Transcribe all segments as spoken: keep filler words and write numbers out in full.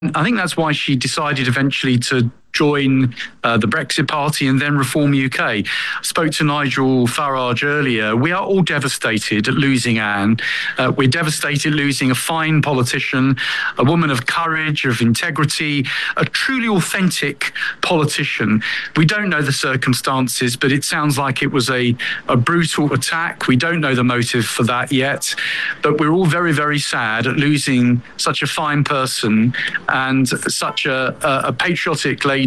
I think that's why she decided eventually to join uh, the Brexit Party and then Reform U K. I spoke to Nigel Farage earlier. We are all devastated at losing Anne. Uh, we're devastated losing a fine politician, a woman of courage, of integrity, a truly authentic politician. We don't know the circumstances, but it sounds like it was a, a brutal attack. We don't know the motive for that yet, but we're all very, very sad at losing such a fine person and such a, a, a patriotic lady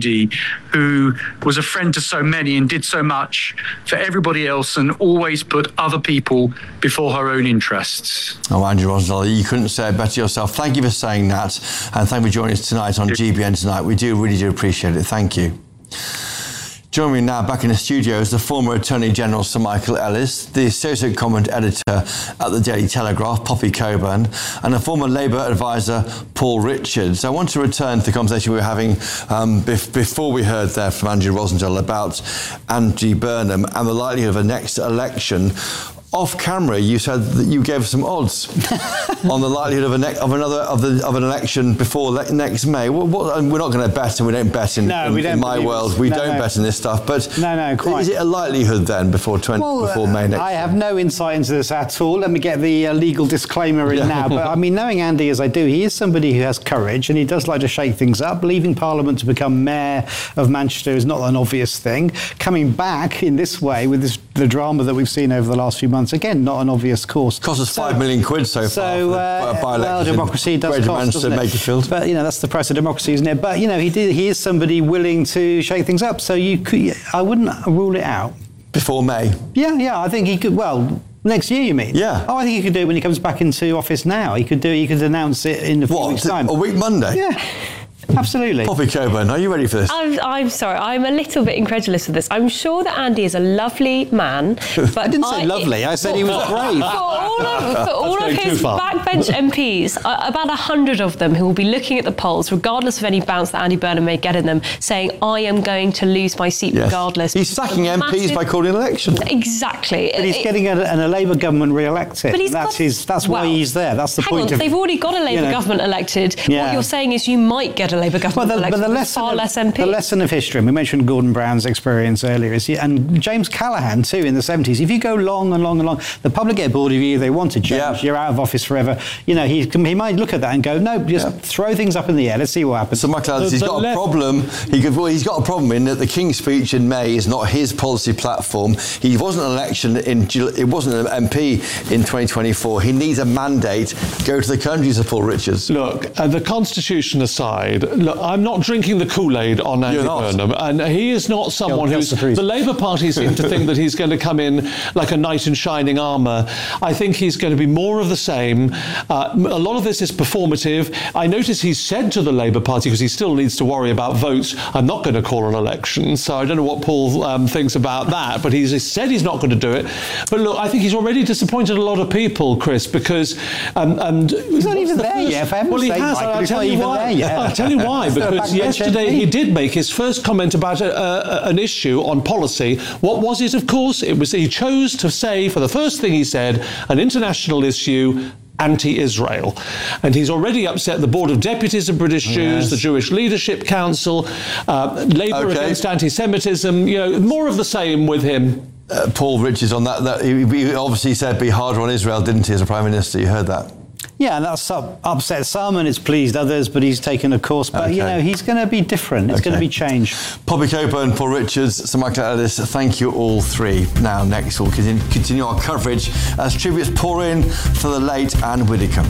who was a friend to so many and did so much for everybody else and always put other people before her own interests. Oh, Andrew Rosendale, you couldn't say it better yourself. Thank you for saying that, and thank you for joining us tonight on G B N Tonight. We do really do appreciate it. Thank you. Joining me now back in the studio is the former Attorney General Sir Michael Ellis, the Associate Comment Editor at the Daily Telegraph, Poppy Coburn, and a former Labour advisor, Paul Richards. I want to return to the conversation we were having um, bef- before we heard there from Andrew Rosendale about Andy Burnham and the likelihood of a next election. Off camera, you said that you gave some odds on the likelihood of a ne- of another of the of an election before le- next May. What, what, we're not going to bet, and we don't bet in, no, in, we don't in my world. We no, don't no. bet in this stuff. But no, no, quite. Is it a likelihood then before twenty well, before May next? I have no insight into this at all. Let me get the uh, legal disclaimer in yeah. now. But I mean, knowing Andy as I do, he is somebody who has courage, and he does like to shake things up. Leaving Parliament to become Mayor of Manchester is not an obvious thing. Coming back in this way with this, the drama that we've seen over the last few months, again, not an obvious course. Cost us so, five million quid so, so far. So, uh, well, democracy does Greater cost, doesn't it? But, you know, that's the price of democracy, isn't it? But, you know, he did, he is somebody willing to shake things up. So you could, I wouldn't rule it out. Before May? Yeah, yeah, I think he could, well... Next year, you mean? Yeah. Oh, I think he could do it when he comes back into office now. He could do. He could announce it in a few what, weeks' time. A week Monday? Yeah. Absolutely. Poppy Coburn, are you ready for this? I'm, I'm sorry, I'm a little bit incredulous of this. I'm sure that Andy is a lovely man, but I didn't say I, lovely. I said for, he was brave. For all of, for all of his backbench M Ps, uh, about a hundred of them who will be looking at the polls, regardless of any bounce that Andy Burnham may get in them, saying, "I am going to lose my seat yes. regardless." He's sacking M Ps massive... by calling an election. Exactly. But he's it, getting a, a Labour government re-elected. But he's that's got, his. That's well, why he's there. That's the hang point on, of. They've already got a Labour you know, government elected. Yeah. What you're saying is you might get a Labour government well, the, elected. But the lesson, far of, less M Ps. the lesson of history, and we mentioned Gordon Brown's experience earlier, is, and James Callaghan too in the seventies, if you go long and long and long, the public get bored of you, they want to change, yeah. you're out of office forever. You know, he, he might look at that and go, no, just yeah. throw things up in the air, let's see what happens. So Michael Ellis, he's got left- a problem, he could, well, he's got a problem in that the King's speech in May is not his policy platform. He wasn't an election, in, it wasn't an M P in twenty twenty-four. He needs a mandate. Go to the country, Sir Paul Richards. Look, uh, the Constitution aside, look, I'm not drinking the Kool-Aid on Andy Burnham, and he is not someone who's... The Labour Party seem to think that he's going to come in like a knight in shining armour. I think he's going to be more of the same. Uh, a lot of this is performative. I notice he's said to the Labour Party, because he still needs to worry about votes, I'm not going to call an election, so I don't know what Paul um, thinks about that, but he's said he's not going to do it. But look, I think he's already disappointed a lot of people, Chris, because... Um, and he's not even the there first, yet, for heaven's Well, he sake, has, Michael, I'll tell you why. I'll tell you why, because yesterday he did make his first comment about a, a, an issue on policy. What was it, of course? It was he chose to say, for the first thing he said, an international issue, anti-Israel. And he's already upset the Board of Deputies of British Jews, yes. the Jewish Leadership Council, uh, Labour okay. against anti-Semitism, you know, more of the same with him. Uh, Paul Richards on that, that he, he obviously said be harder on Israel, didn't he, as a Prime Minister? You heard that? Yeah, and that's upset some and it's pleased others, but he's taken a course. But, okay. you know, he's going to be different. It's okay. going to be changed. Poppy Coburn, Paul Richards, Sir Michael Ellis, thank you all three. Now, next we'll continue our coverage as tributes pour in for the late Anne Widdecombe.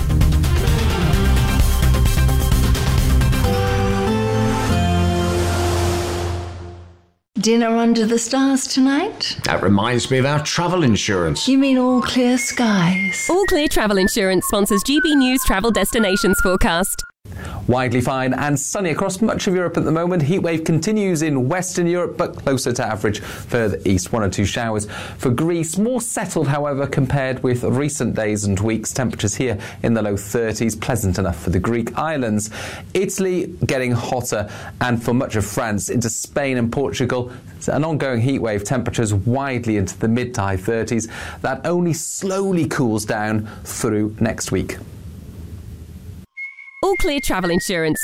Dinner under the stars tonight? That reminds me of our travel insurance. You mean All Clear Skies? All Clear Travel Insurance sponsors G B News Travel Destinations Forecast. Widely fine and sunny across much of Europe at the moment. Heatwave continues in Western Europe, but closer to average further east. One or two showers for Greece. More settled, however, compared with recent days and weeks. Temperatures here in the low thirties. Pleasant enough for the Greek islands. Italy getting hotter, and for much of France into Spain and Portugal, an ongoing heatwave. Temperatures widely into the mid to high thirties. That only slowly cools down through next week. All Clear Travel Insurance.